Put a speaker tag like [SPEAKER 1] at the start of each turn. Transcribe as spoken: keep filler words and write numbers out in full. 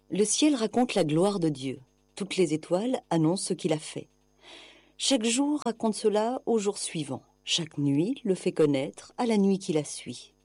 [SPEAKER 1] Le ciel raconte la gloire de Dieu. Toutes les étoiles annoncent ce qu'il a fait. Chaque jour raconte cela au jour suivant. Chaque nuit le fait connaître à la nuit qui la suit.